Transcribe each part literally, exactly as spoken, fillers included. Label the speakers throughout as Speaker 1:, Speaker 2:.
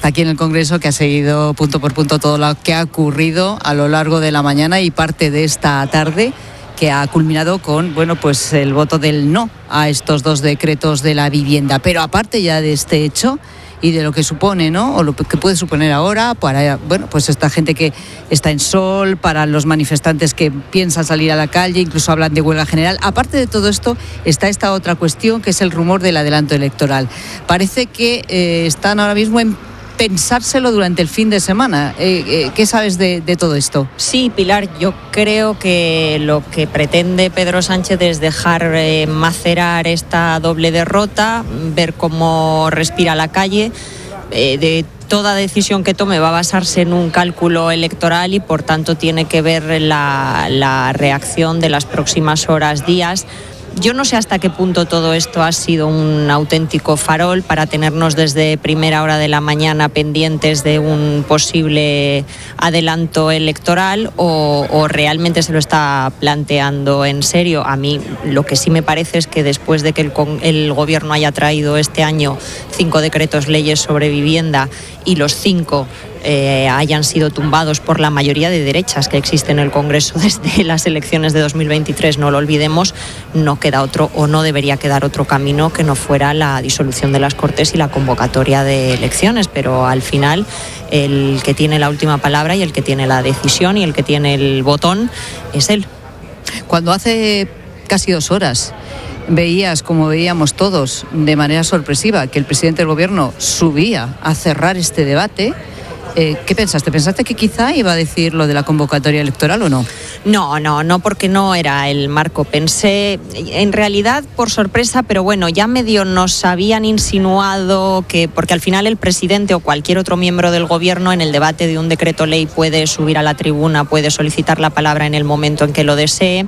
Speaker 1: está aquí en el Congreso, que ha seguido punto por punto todo lo que ha ocurrido a lo largo de la mañana y parte de esta tarde, que ha culminado con, bueno, pues el voto del no a estos dos decretos de la vivienda. Pero aparte ya de este hecho y de lo que supone, ¿no?, o lo que puede suponer ahora para, bueno, pues esta gente que está en sol, para los manifestantes que piensan salir a la calle, incluso hablan de huelga general. Aparte de todo esto, está esta otra cuestión, que es el rumor del adelanto electoral. Parece que eh, están ahora mismo en pensárselo durante el fin de semana. Eh, eh, ¿Qué sabes de, de todo esto?
Speaker 2: Sí, Pilar, yo creo que lo que pretende Pedro Sánchez es dejar eh, macerar esta doble derrota, ver cómo respira la calle. Eh, de toda decisión que tome va a basarse en un cálculo electoral y por tanto tiene que ver la, la reacción de las próximas horas, días. Yo no sé hasta qué punto todo esto ha sido un auténtico farol para tenernos desde primera hora de la mañana pendientes de un posible adelanto electoral o, o realmente se lo está planteando en serio. A mí lo que sí me parece es que después de que el, el Gobierno haya traído este año cinco decretos leyes sobre vivienda y los cinco Eh, hayan sido tumbados por la mayoría de derechas que existe en el Congreso desde las elecciones de dos mil veintitrés, no lo olvidemos, no queda otro o no debería quedar otro camino que no fuera la disolución de las Cortes y la convocatoria de elecciones, pero al final el que tiene la última palabra y el que tiene la decisión y el que tiene el botón es él.
Speaker 1: Cuando hace casi dos horas veías, como veíamos todos, de manera sorpresiva, que el presidente del Gobierno subía a cerrar este debate, Eh, ¿qué pensaste? ¿Pensaste que quizá iba a decir lo de la convocatoria electoral o no?
Speaker 2: No, no, no, porque no era el marco. Pensé, en realidad, por sorpresa, pero bueno, ya medio nos habían insinuado que, porque al final el presidente o cualquier otro miembro del Gobierno en el debate de un decreto ley puede subir a la tribuna, puede solicitar la palabra en el momento en que lo desee.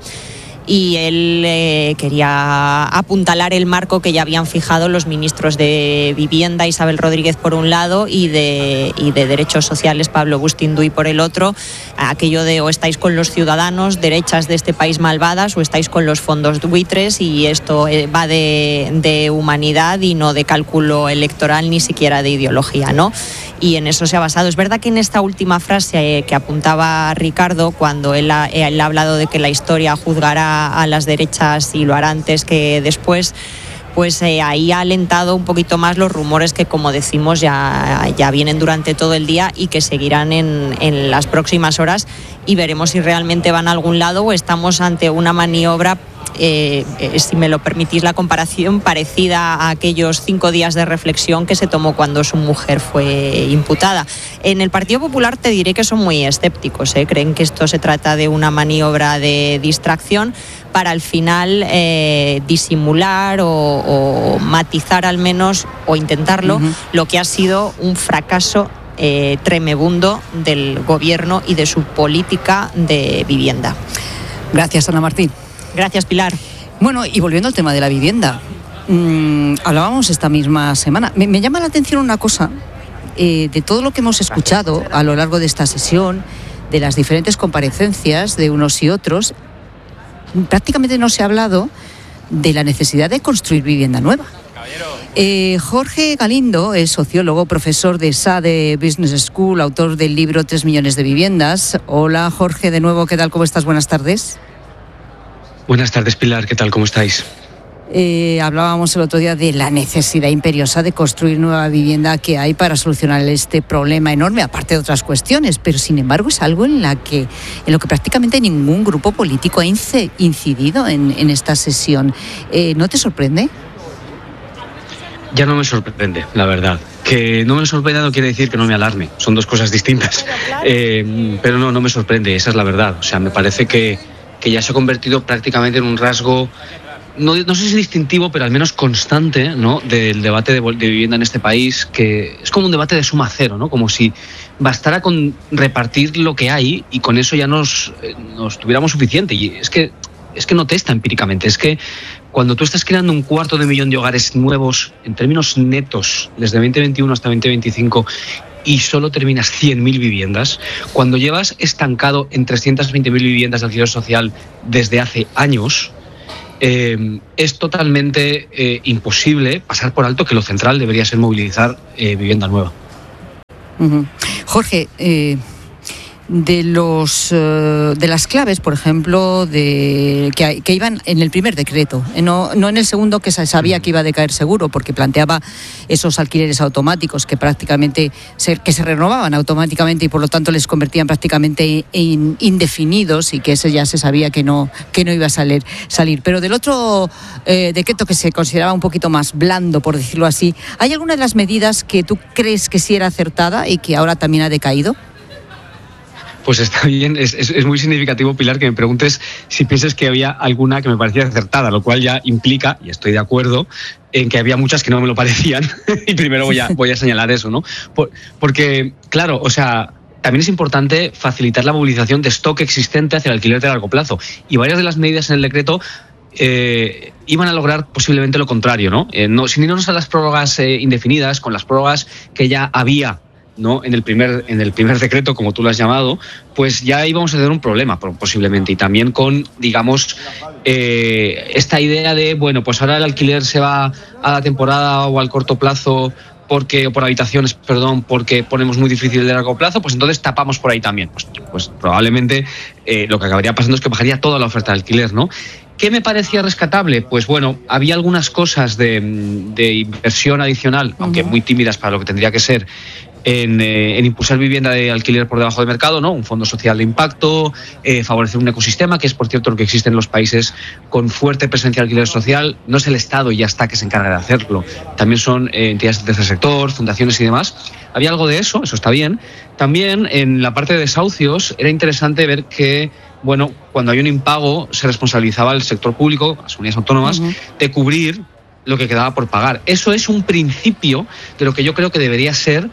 Speaker 2: Y él eh, quería apuntalar el marco que ya habían fijado los ministros de Vivienda, Isabel Rodríguez por un lado, y de, y de Derechos Sociales, Pablo Agustín-Duy por el otro, aquello de o estáis con los ciudadanos, derechas de este país malvadas, o estáis con los fondos buitres, y esto va de, de humanidad y no de cálculo electoral, ni siquiera de ideología, ¿no? Y en eso se ha basado. Es verdad que en esta última frase eh, que apuntaba Ricardo, cuando él ha, él ha hablado de que la historia juzgará a las derechas y lo hará antes que después, pues eh, ahí ha alentado un poquito más los rumores que, como decimos, ya, ya vienen durante todo el día y que seguirán en, en las próximas horas, y veremos si realmente van a algún lado o estamos ante una maniobra, eh, eh, si me lo permitís la comparación, parecida a aquellos cinco días de reflexión que se tomó cuando su mujer fue imputada. En el Partido Popular te diré que son muy escépticos, ¿eh? Creen que esto se trata de una maniobra de distracción para al final eh, disimular o, o matizar al menos, o intentarlo, uh-huh. lo que ha sido un fracaso eh, tremebundo del Gobierno y de su política de vivienda.
Speaker 1: Gracias, Ana Martín.
Speaker 2: Gracias, Pilar.
Speaker 1: Bueno, y volviendo al tema de la vivienda, mmm, hablábamos esta misma semana. Me, me llama la atención una cosa, eh, de todo lo que hemos escuchado a lo largo de esta sesión, de las diferentes comparecencias de unos y otros, prácticamente no se ha hablado de la necesidad de construir vivienda nueva. Eh, Jorge Galindo es sociólogo, profesor de S A D E Business School, autor del libro Tres millones de viviendas. Hola, Jorge, de nuevo, ¿qué tal? ¿Cómo estás? Buenas tardes.
Speaker 3: Buenas tardes, Pilar, ¿qué tal? ¿Cómo estáis?
Speaker 1: Eh, hablábamos el otro día de la necesidad imperiosa de construir nueva vivienda que hay para solucionar este problema enorme, aparte de otras cuestiones, pero sin embargo es algo en, la que, en lo que prácticamente ningún grupo político ha incidido en, en esta sesión. Eh, ¿No te sorprende?
Speaker 3: Ya no me sorprende, la verdad. Que no me sorprenda no quiere decir que no me alarme, son dos cosas distintas. Eh, pero no, no me sorprende, esa es la verdad. O sea, me parece que, que ya se ha convertido prácticamente en un rasgo, no, no sé si distintivo, pero al menos constante, ¿no?, del debate de, de vivienda en este país, que es como un debate de suma cero, ¿no? Como si bastara con repartir lo que hay y con eso ya nos, nos tuviéramos suficiente. Y es que, es que no testa empíricamente, es que cuando tú estás creando un cuarto de millón de hogares nuevos en términos netos desde veinte veintiuno hasta veinte veinticinco y solo terminas cien mil viviendas, cuando llevas estancado en trescientas veinte mil viviendas de alquiler social desde hace años, eh, es totalmente eh, imposible pasar por alto que lo central debería ser movilizar eh, vivienda nueva.
Speaker 1: Uh-huh. Jorge, eh, de los eh, de las claves, por ejemplo, de que, que iban en el primer decreto, eh, no, no en el segundo, que se sabía que iba a decaer seguro, porque planteaba esos alquileres automáticos que prácticamente se, que se renovaban automáticamente y por lo tanto les convertían prácticamente en indefinidos, y que ese ya se sabía que no que no iba a salir salir. Pero del otro eh, decreto, que se consideraba un poquito más blando, por decirlo así, ¿hay alguna de las medidas que tú crees que sí era acertada y que ahora también ha decaído?
Speaker 3: Pues está bien, es, es, es muy significativo, Pilar, que me preguntes si piensas que había alguna que me parecía acertada, lo cual ya implica, y estoy de acuerdo, en que había muchas que no me lo parecían, y primero voy a, voy a señalar eso, ¿no? Por, porque, claro, o sea, también es importante facilitar la movilización de stock existente hacia el alquiler de largo plazo, y varias de las medidas en el decreto Eh, iban a lograr posiblemente lo contrario, ¿no? Eh, no sin irnos a las prórrogas eh, indefinidas, con las prórrogas que ya había, ¿no? En el primer en el primer decreto, como tú lo has llamado, pues ya íbamos a tener un problema posiblemente, y también con, digamos, eh, esta idea de, bueno, pues ahora el alquiler se va a la temporada o al corto plazo porque o por habitaciones, perdón, porque ponemos muy difícil el de largo plazo, pues entonces tapamos por ahí también. Pues, pues probablemente eh, lo que acabaría pasando es que bajaría toda la oferta de alquiler, ¿no? ¿Qué me parecía rescatable? Pues bueno, había algunas cosas de, de inversión adicional, uh-huh. aunque muy tímidas para lo que tendría que ser, en, eh, en impulsar vivienda de alquiler por debajo de mercado, ¿no? Un fondo social de impacto, eh, favorecer un ecosistema, que es, por cierto, lo que existe en los países con fuerte presencia de alquiler social. No es el Estado y ya está que se encarga de hacerlo. También son eh, entidades del tercer sector, fundaciones y demás. Había algo de eso, eso está bien. También en la parte de desahucios era interesante ver que, bueno, cuando hay un impago se responsabilizaba el sector público, las unidades autónomas, uh-huh. de cubrir lo que quedaba por pagar. Eso es un principio de lo que yo creo que debería ser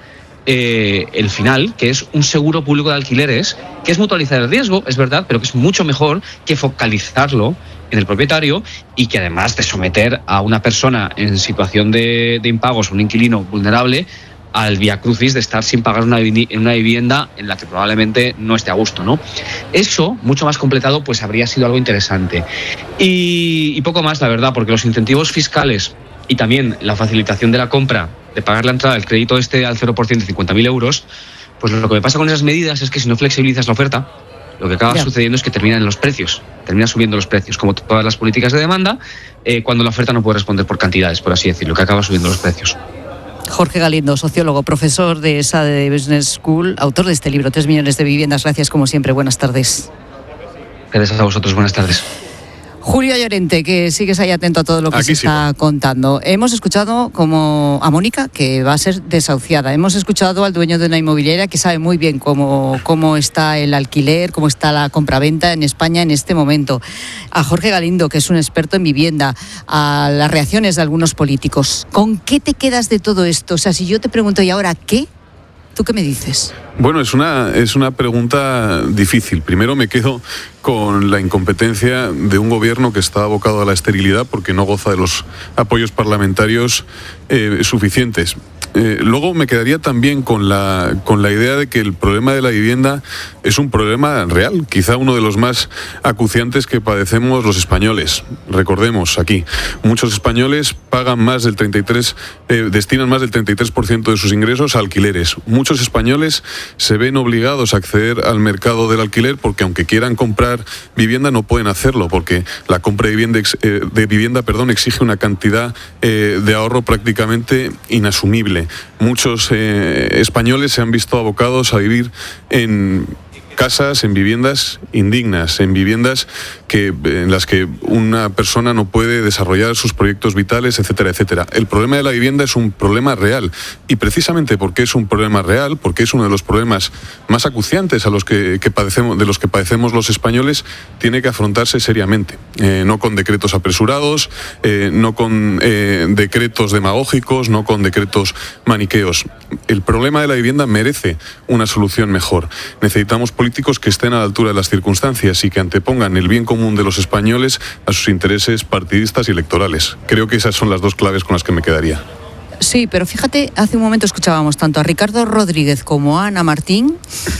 Speaker 3: eh, el final, que es un seguro público de alquileres, que es mutualizar el riesgo, es verdad, pero que es mucho mejor que focalizarlo en el propietario, y que además de someter a una persona en situación de, de impagos, un inquilino vulnerable, al viacrucis de estar sin pagar una, en una vivienda en la que probablemente no esté a gusto, ¿no? Eso, mucho más completado, pues habría sido algo interesante. Y, y poco más, la verdad, porque los incentivos fiscales y también la facilitación de la compra, de pagar la entrada del crédito este al cero por ciento de cincuenta mil euros, pues lo que me pasa con esas medidas es que si no flexibilizas la oferta, lo que acaba yeah. sucediendo es que terminan en los precios, termina subiendo los precios, como todas las políticas de demanda, eh, cuando la oferta no puede responder por cantidades, por así decirlo, que acaba subiendo los precios.
Speaker 1: Jorge Galindo, sociólogo, profesor de S A D Business School, autor de este libro, Tres millones de viviendas. Gracias, como siempre. Buenas tardes.
Speaker 3: Gracias a vosotros. Buenas tardes.
Speaker 1: Julio Llorente, que sigues ahí atento a todo lo que
Speaker 4: Aquí
Speaker 1: se está
Speaker 4: sigo.
Speaker 1: contando. Hemos escuchado como a Mónica, que va a ser desahuciada. Hemos escuchado al dueño de una inmobiliaria que sabe muy bien cómo, cómo está el alquiler, cómo está la compraventa en España en este momento. A Jorge Galindo, que es un experto en vivienda. A las reacciones de algunos políticos. ¿Con qué te quedas de todo esto? O sea, si yo te pregunto, ¿y ahora qué? ¿Tú qué me dices?
Speaker 4: Bueno, es una, es una pregunta difícil. Primero me quedo con la incompetencia de un gobierno que está abocado a la esterilidad porque no goza de los apoyos parlamentarios eh, suficientes. Eh, luego me quedaría también con la, con la idea de que el problema de la vivienda es un problema real, quizá uno de los más acuciantes que padecemos los españoles. Recordemos aquí, muchos españoles pagan más del treinta y tres, eh, destinan más del treinta y tres por ciento de sus ingresos a alquileres. Muchos españoles se ven obligados a acceder al mercado del alquiler porque aunque quieran comprar vivienda no pueden hacerlo porque la compra de vivienda, eh, de vivienda perdón, exige una cantidad eh, de ahorro prácticamente inasumible. Muchos eh, españoles se han visto abocados a vivir en casas, en viviendas indignas, en viviendas que, en las que una persona no puede desarrollar sus proyectos vitales, etcétera, etcétera. El problema de la vivienda es un problema real y precisamente porque es un problema real, porque es uno de los problemas más acuciantes a los que, que padecemos, de los que padecemos los españoles, tiene que afrontarse seriamente, eh, no con decretos apresurados, eh, no con eh, decretos demagógicos, no con decretos maniqueos. El problema de la vivienda merece una solución mejor. Necesitamos políticos que estén a la altura de las circunstancias y que antepongan el bien común de los españoles a sus intereses partidistas y electorales. Creo que esas son las dos claves con las que me quedaría.
Speaker 1: Sí, pero fíjate, hace un momento escuchábamos tanto a Ricardo Rodríguez como a Ana Martín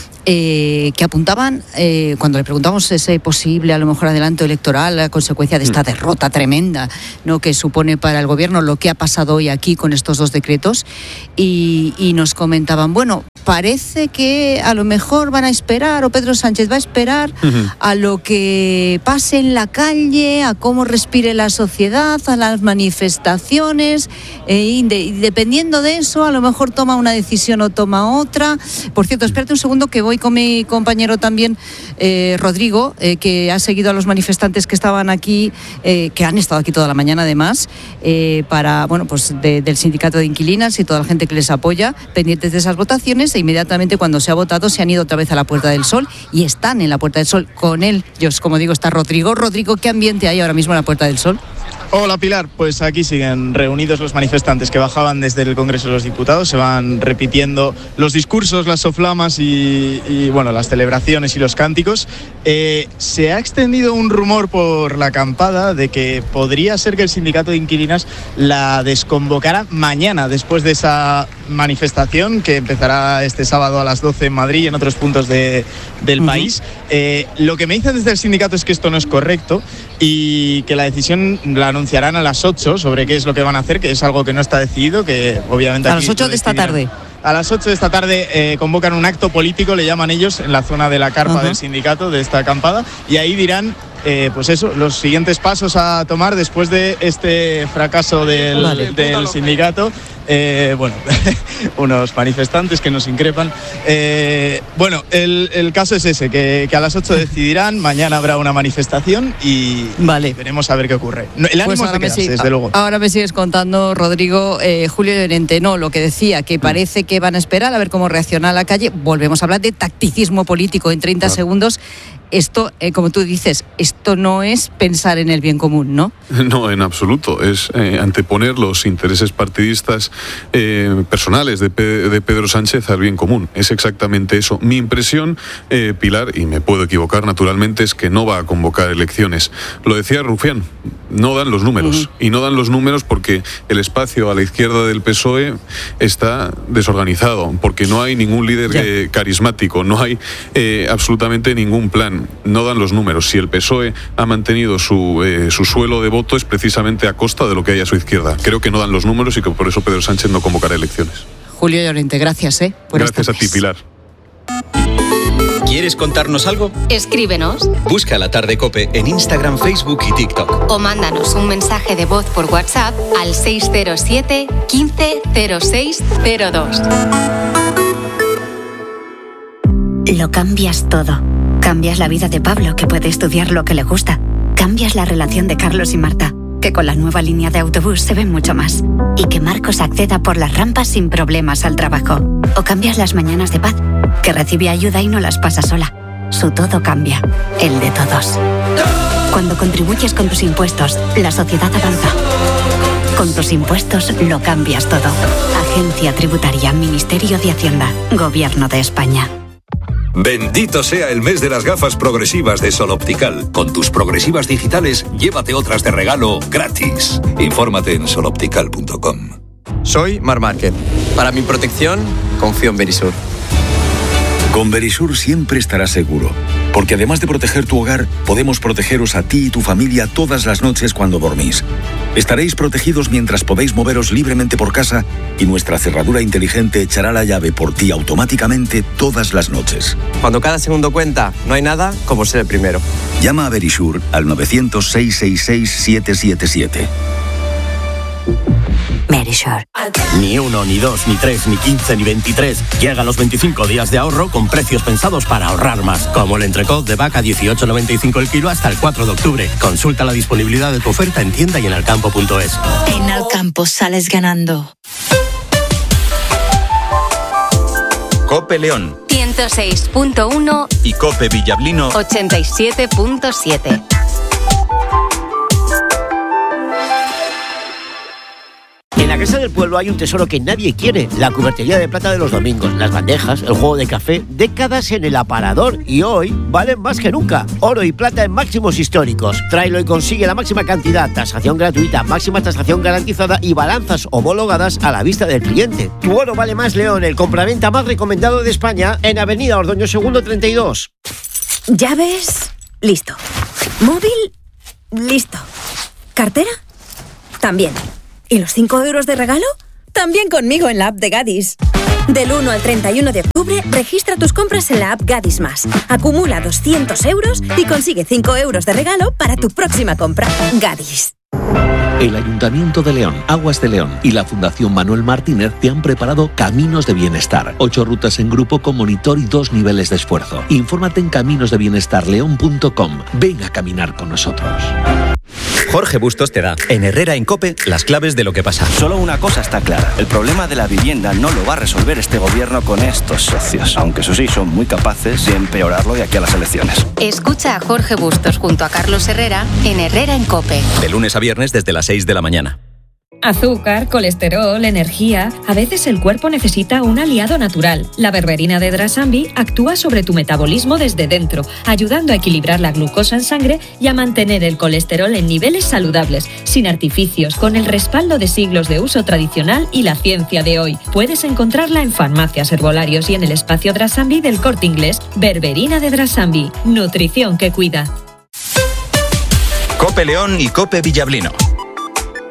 Speaker 1: eh, que apuntaban, eh, cuando le preguntamos ese posible, a lo mejor, adelanto electoral a consecuencia de esta derrota tremenda, ¿no?, que supone para el gobierno lo que ha pasado hoy aquí con estos dos decretos, y, y nos comentaban, bueno, parece que a lo mejor van a esperar, o Pedro Sánchez va a esperar uh-huh. a lo que pase en la calle, a cómo respire la sociedad, a las manifestaciones, eh, y, de, y dependiendo de eso, a lo mejor toma una decisión o toma otra. Por cierto, espérate un segundo que voy con mi compañero también, eh, Rodrigo, eh, que ha seguido a los manifestantes que estaban aquí, eh, que han estado aquí toda la mañana además, eh, para, bueno, pues de, del sindicato de inquilinas y toda la gente que les apoya, pendientes de esas votaciones, e inmediatamente cuando se ha votado se han ido otra vez a la Puerta del Sol y están en la Puerta del Sol con él. Yo, como digo, está Rodrigo. Rodrigo, ¿qué ambiente hay ahora mismo en la Puerta del Sol?
Speaker 5: Hola Pilar, pues aquí siguen reunidos los manifestantes que bajaban desde el Congreso de los Diputados, se van repitiendo los discursos, las soflamas y, y bueno, las celebraciones y los cánticos. Eh, se ha extendido un rumor por la acampada de que podría ser que el sindicato de inquilinas la desconvocara mañana, después de esa manifestación que empezará este sábado a las doce en Madrid y en otros puntos de, del uh-huh. país. Eh, lo que me dicen desde el sindicato es que esto no es correcto y que la decisión la anunciarán a las ocho sobre qué es lo que van a hacer, que es algo que no está decidido, que obviamente...
Speaker 1: A las ocho de esta tarde.
Speaker 5: A las ocho de esta tarde eh, convocan un acto político, le llaman ellos, en la zona de la carpa uh-huh. del sindicato, de esta acampada, y ahí dirán, eh, pues eso, los siguientes pasos a tomar después de este fracaso del, vale. del sindicato. Eh, bueno, unos manifestantes que nos increpan. Eh, bueno, el, el caso es ese, que, que a las ocho decidirán, mañana habrá una manifestación y,
Speaker 1: vale.
Speaker 5: y veremos a ver qué ocurre. El ánimo
Speaker 1: pues
Speaker 5: es de quedarse,
Speaker 1: sigue,
Speaker 5: desde luego.
Speaker 1: Ahora me sigues contando, Rodrigo, eh, Julio Llorente, no, lo que decía, que parece que van a esperar a ver cómo reacciona la calle. Volvemos a hablar de tacticismo político en treinta claro. segundos. Esto, eh, como tú dices, esto no es pensar en el bien común, ¿no?
Speaker 4: No, en absoluto. Es eh, anteponer los intereses partidistas eh, personales de, Pe- de Pedro Sánchez al bien común. Es exactamente eso. Mi impresión, eh, Pilar, y me puedo equivocar naturalmente, es que no va a convocar elecciones. Lo decía Rufián, no dan los números. Uh-huh. Y no dan los números porque el espacio a la izquierda del P S O E está desorganizado, porque no hay ningún líder eh, carismático, no hay eh, absolutamente ningún plan. No dan los números. Si el P S O E ha mantenido su, eh, su suelo de voto es precisamente a costa de lo que hay a su izquierda. Creo que no dan los números y que por eso Pedro Sánchez no convocará elecciones.
Speaker 1: Julio Llorente, gracias, ¿eh?
Speaker 4: Gracias a ti, Pilar.
Speaker 6: ¿Quieres contarnos algo?
Speaker 7: Escríbenos.
Speaker 6: Busca La Tarde COPE en Instagram, Facebook y TikTok.
Speaker 7: O mándanos un mensaje de voz por WhatsApp al seis cero siete, quince, cero seis cero dos.
Speaker 8: Lo cambias todo. Cambias la vida de Pablo, que puede estudiar lo que le gusta. Cambias la relación de Carlos y Marta, que con la nueva línea de autobús se ven mucho más. Y que Marcos acceda por las rampas sin problemas al trabajo. O cambias las mañanas de Paz, que recibe ayuda y no las pasa sola. Su todo cambia, el de todos. Cuando contribuyes con tus impuestos, la sociedad avanza. Con tus impuestos lo cambias todo. Agencia Tributaria, Ministerio de Hacienda, Gobierno de España.
Speaker 9: Bendito sea el mes de las gafas progresivas de Sol Optical. Con tus progresivas digitales, llévate otras de regalo gratis. Infórmate en sol optical punto com.
Speaker 10: Soy Mar Márquez. Para mi protección, confío en Verisur.
Speaker 11: Con Verisur siempre estarás seguro, porque además de proteger tu hogar, podemos protegeros a ti y tu familia todas las noches cuando dormís. Estaréis protegidos mientras podéis moveros libremente por casa y nuestra cerradura inteligente echará la llave por ti automáticamente todas las noches.
Speaker 10: Cuando cada segundo cuenta, no hay nada como ser el primero.
Speaker 11: Llama a Verisur al nueve cero cero, seis seis seis, siete siete siete.
Speaker 8: Verisur.
Speaker 12: Ni uno, ni dos, ni tres, ni quince, ni veintitrés. Llegan los veinticinco días de ahorro con precios pensados para ahorrar más. Como el entrecot de vaca dieciocho noventa y cinco el kilo hasta el cuatro de octubre. Consulta la disponibilidad de tu oferta en tienda y en alcampo punto es.
Speaker 13: En Alcampo sales ganando.
Speaker 9: COPE León
Speaker 7: ciento seis punto uno
Speaker 9: y COPE Villablino
Speaker 7: ochenta y siete punto siete.
Speaker 14: En la Casa del Pueblo hay un tesoro que nadie quiere, la cubertería de plata de los domingos, las bandejas, el juego de café, décadas en el aparador y hoy valen más que nunca. Oro y plata en máximos históricos. Tráelo y consigue la máxima cantidad, tasación gratuita, máxima tasación garantizada y balanzas homologadas a la vista del cliente. Tu oro vale más, León, el compraventa más recomendado de España en Avenida Ordoño Segundo treinta y dos.
Speaker 15: ¿Llaves? Listo. ¿Móvil? Listo. ¿Cartera? También. ¿Y los cinco euros de regalo? También conmigo en la app de Gadis. Del uno al treinta y uno de octubre, registra tus compras en la app Gadis Más. Acumula doscientos euros y consigue cinco euros de regalo para tu próxima compra. Gadis.
Speaker 16: El Ayuntamiento de León, Aguas de León y la Fundación Manuel Martínez te han preparado Caminos de Bienestar. Ocho rutas en grupo con monitor y dos niveles de esfuerzo. Infórmate en caminos de bienestar león punto com. Ven a caminar con nosotros.
Speaker 6: Jorge Bustos te da, en Herrera en COPE, las claves de lo que pasa.
Speaker 17: Solo una cosa está clara. El problema de la vivienda no lo va a resolver este gobierno con estos socios. Aunque eso sí, son muy capaces de empeorarlo de aquí a las elecciones.
Speaker 7: Escucha a Jorge Bustos junto a Carlos Herrera en Herrera en COPE.
Speaker 6: De lunes a viernes desde las seis de la mañana.
Speaker 18: Azúcar, colesterol, energía... A veces el cuerpo necesita un aliado natural. La berberina de Drasambi actúa sobre tu metabolismo desde dentro, ayudando a equilibrar la glucosa en sangre y a mantener el colesterol en niveles saludables, sin artificios, con el respaldo de siglos de uso tradicional y la ciencia de hoy. Puedes encontrarla en farmacias, herbolarios y en el espacio Drasambi del Corte Inglés. Berberina de Drasambi, nutrición que cuida.
Speaker 6: COPE León y COPE Villablino.